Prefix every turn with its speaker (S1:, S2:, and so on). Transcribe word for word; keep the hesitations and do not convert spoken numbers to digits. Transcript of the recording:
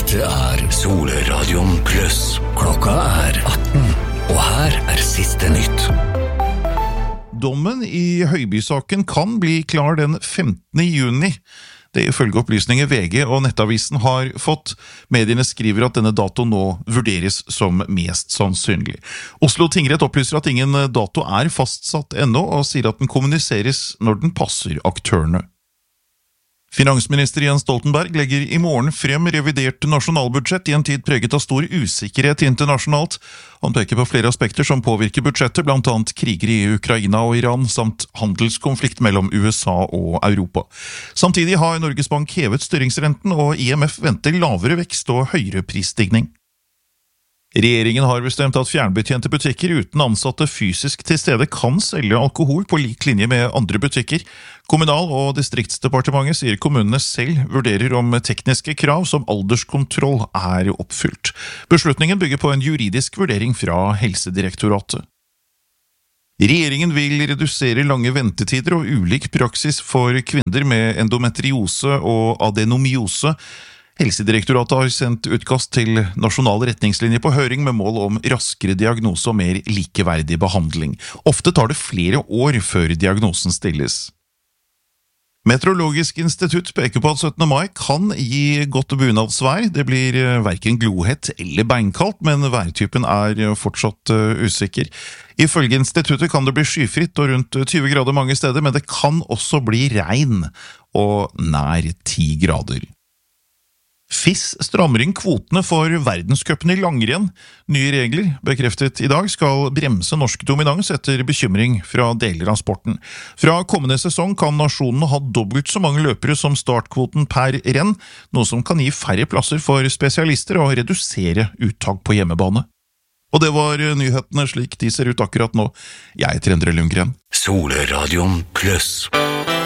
S1: Dette er Solradion Plus. Klokka er atten, og her er siste nytt.
S2: Dommen i Høiby-saken kan bli klar den femtende juni. Det ifølge opplysninger V G og Nettavisen har fått. Mediene skriver at denne datoen nå vurderes som mest sannsynlig. Oslo tingrett opplyser at ingen dato er fastsatt ennå, og sier at den kommuniseres når den passer aktørene. Finansminister Jens Stoltenberg legger i morgen frem revidert nasjonalbudsjett i en tid preget av stor usikkerhet internasjonalt. Han peker på flere aspekter som påvirker budsjettet, blant annet kriger i Ukraina og Iran, samt handelskonflikt mellom U S A og Europa. Samtidig har Norges Bank hevet styringsrenten, og I M F venter lavere vekst og høyere prisstigning. Regjeringen har bestemt at fjernbetjente butikker uten ansatte fysisk til stede kan selge alkohol på lik linje med andre butikker. Kommunal- og distriktsdepartementet sier kommunene selv vurderer om tekniske krav som alderskontroll er oppfylt. Beslutningen bygger på en juridisk vurdering fra Helsedirektoratet. Regjeringen vil redusere lange ventetider og ulik praksis for kvinner med endometriose og adenomyose. Helsedirektoratet har sendt utkast til nasjonale retningslinjer på høring med mål om raskere diagnose og mer likeverdig behandling. Ofte tar det flere år før diagnosen stilles. Meteorologisk institutt peker på at syttende mai kan gi godt bunadsvær. Det blir hverken glohett eller beinkaldt, men værtypen er fortsatt usikker. Ifølge instituttet kan det bli skyfritt og rundt tyve grader mange steder, men det kan også bli regn og nær ti grader. F I S strammer inn kvotene for verdenscupen i langrenn. Nye regler, bekreftet i dag, skal bremse norsk dominans etter bekymring fra deler av sporten. Fra kommende sesong kan nasjonene ha dobbelt så mange løpere som startkvoten per renn, noe som kan gi færre plasser for spesialister og redusere uttak på hjemmebane. Og det var nyhetene slik de ser ut akkurat nå. Jeg heter Endre Lundgren.
S1: Solradion Plus.